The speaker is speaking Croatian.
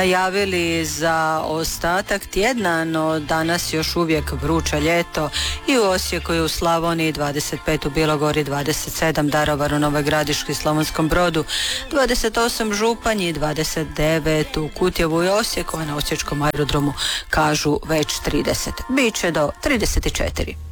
Javili za ostatak tjedna, no danas još uvijek vruće ljeto i u Osijeku i u Slavoniji 25, u Bilogori 27, Daruvaru, Novoj Gradiški, Slavonskom Brodu 28, Županji 29, u Kutjevu i Osijeku, a na Osječkom aerodromu kažu već 30. Biće do 34.